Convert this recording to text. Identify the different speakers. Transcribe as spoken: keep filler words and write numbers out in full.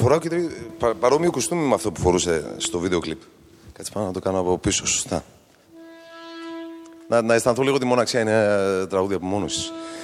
Speaker 1: φοράω και πα, παρόμοιο κουστούμι με αυτό που φορούσε στο βίντεο κλιπ. Κάτσε πάνω να το κάνω από πίσω, σωστά. Να, να αισθανθώ λίγο τη μοναξιά, είναι τραγούδια από μόνος.